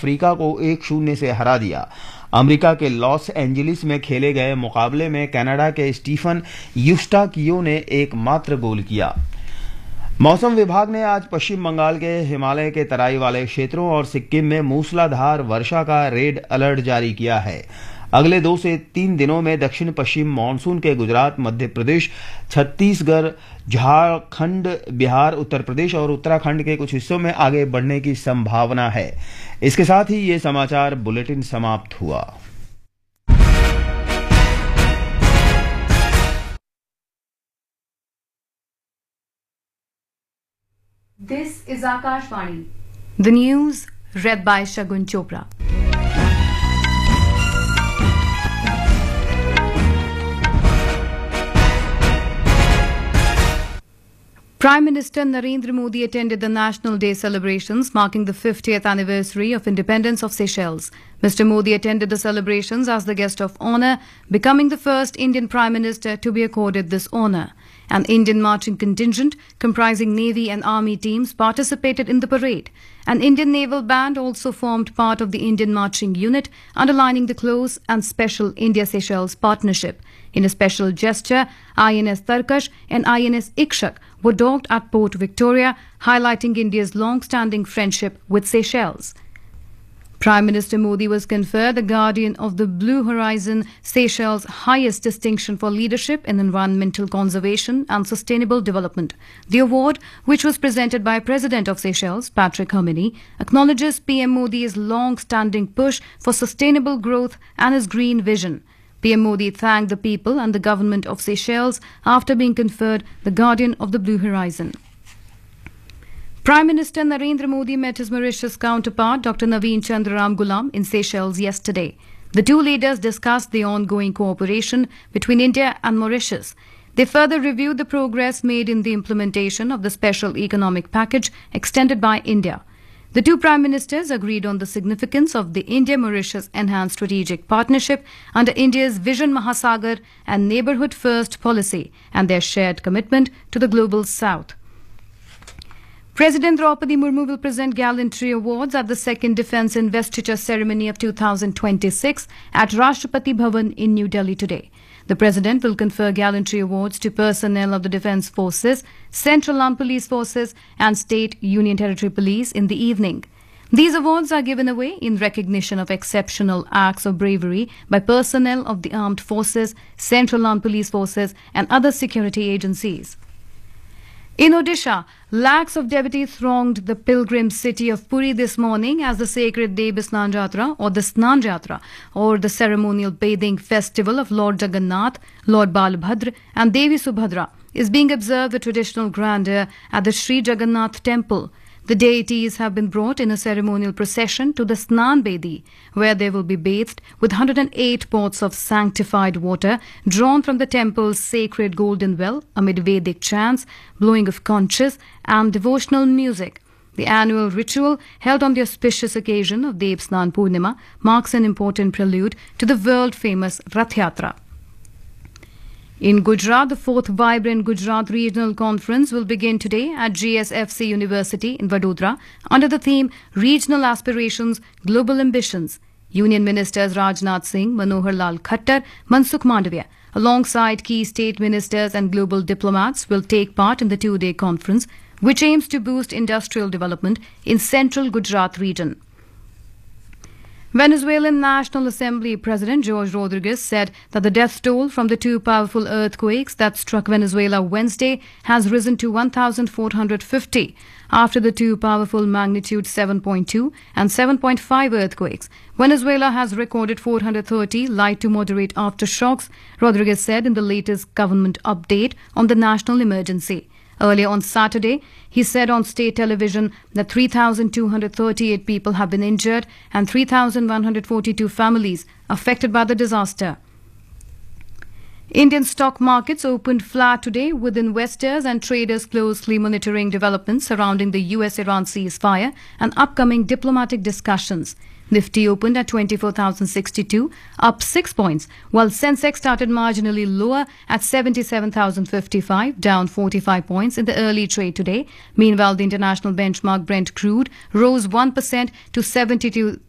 Africa को 1-0 से हरा दिया। अमेरिका के लॉस एंजलिस में खेले गए मुकाबले में कनाडा के स्टीफन यूस्टाकियो ने एकमात्र गोल किया। मौसम विभाग ने आज पश्चिम बंगाल के हिमालय के तराई वाले क्षेत्रों और सिक्किम में मूसलाधार वर्षा का रेड अलर्ट जारी किया है। अगले 2 से 3 दिनों में दक्षिण पश्चिम मानसून के गुजरात, मध्य प्रदेश, छत्तीसगढ़, झारखंड, बिहार, उत्तर प्रदेश और उत्तराखंड के कुछ हिस्सों में आगे बढ़ने की संभावना है। इसके साथ ही ये समाचार बुलेटिन समाप्त हुआ। This is Akashvani. The news read by Shagun Chopra. Prime Minister Narendra Modi attended the National Day celebrations marking the 50th anniversary of independence of Seychelles. Mr. Modi attended the celebrations as the guest of honor, becoming the first Indian Prime Minister to be accorded this honor. An Indian marching contingent comprising Navy and Army teams participated in the parade. An Indian naval band also formed part of the Indian marching unit, underlining the close and special India-Seychelles partnership. In a special gesture, INS Tarkash and INS Ikshak were docked at Port Victoria, highlighting India's long-standing friendship with Seychelles. Prime Minister Modi was conferred the Guardian of the Blue Horizon, Seychelles' highest distinction for leadership in environmental conservation and sustainable development. The award, which was presented by President of Seychelles, Patrick Herminy, acknowledges PM Modi's long-standing push for sustainable growth and his green vision. PM Modi thanked the people and the government of Seychelles after being conferred the Guardian of the Blue Horizon. Prime Minister Narendra Modi met his Mauritius counterpart Dr. Naveen Chandra Ramgoolam in Seychelles yesterday. The two leaders discussed the ongoing cooperation between India and Mauritius. They further reviewed the progress made in the implementation of the special economic package extended by India. The two prime ministers agreed on the significance of the India-Mauritius enhanced strategic partnership under India's Vision Mahasagar and Neighbourhood First policy and their shared commitment to the global south. President Draupadi Murmu will present gallantry awards at the second Defence Investiture Ceremony of 2026 at Rashtrapati Bhavan in New Delhi today. The President will confer gallantry awards to personnel of the Defence Forces, Central Armed Police Forces and State Union Territory Police in the evening. These awards are given away in recognition of exceptional acts of bravery by personnel of the Armed Forces, Central Armed Police Forces and other security agencies. In Odisha, lakhs of devotees thronged the pilgrim city of Puri this morning as the sacred Devasnan Jatra or the Snan Jatra or the ceremonial bathing festival of Lord Jagannath, Lord Balabhadra and Devi Subhadra is being observed with traditional grandeur at the Sri Jagannath temple. The deities have been brought in a ceremonial procession to the Snan Bedi, where they will be bathed with 108 pots of sanctified water drawn from the temple's sacred golden well amid Vedic chants, blowing of conches and devotional music. The annual ritual, held on the auspicious occasion of Devasnan Purnima, marks an important prelude to the world-famous Rath Yatra. In Gujarat, the 4th Vibrant Gujarat Regional Conference will begin today at GSFC University in Vadodara under the theme Regional Aspirations, Global Ambitions. Union Ministers Rajnath Singh, Manohar Lal Khattar, Mansukh Mandavia, alongside key state ministers and global diplomats, will take part in the two-day conference, which aims to boost industrial development in central Gujarat region. Venezuelan National Assembly President Jorge Rodriguez said that the death toll from the two powerful earthquakes that struck Venezuela Wednesday has risen to 1,450 after the two powerful magnitude 7.2 and 7.5 earthquakes. Venezuela has recorded 430 light to moderate aftershocks, Rodriguez said in the latest government update on the national emergency. Earlier on Saturday, he said on state television that 3,238 people have been injured and 3,142 families affected by the disaster. Indian stock markets opened flat today, with investors and traders closely monitoring developments surrounding the US-Iran ceasefire and upcoming diplomatic discussions. Nifty opened at 24,062, up 6 points, while Sensex started marginally lower at 77,055, down 45 points in the early trade today. Meanwhile, the international benchmark Brent crude rose 1% to